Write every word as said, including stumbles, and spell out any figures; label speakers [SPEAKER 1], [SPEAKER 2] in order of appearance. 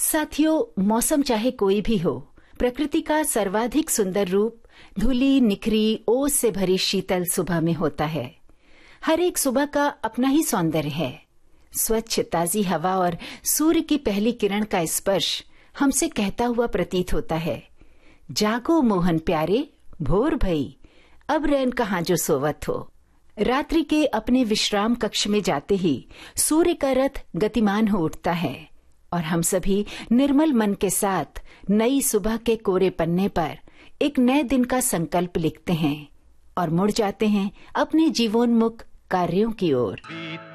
[SPEAKER 1] साथियों, मौसम चाहे कोई भी हो, प्रकृति का सर्वाधिक सुंदर रूप धुली निखरी ओस से भरी शीतल सुबह में होता है। हर एक सुबह का अपना ही सौंदर्य है। स्वच्छ ताजी हवा और सूर्य की पहली किरण का स्पर्श हमसे कहता हुआ प्रतीत होता है, जागो मोहन प्यारे, भोर भई, अब रैन कहाँ जो सोवत हो। रात्रि के अपने विश्राम कक्ष में जाते ही सूर्य का रथ गतिमान हो उठता है और हम सभी निर्मल मन के साथ नई सुबह के कोरे पन्ने पर एक नए दिन का संकल्प लिखते हैं और मुड़ जाते हैं अपने जीवोन्मुख कार्यों की ओर।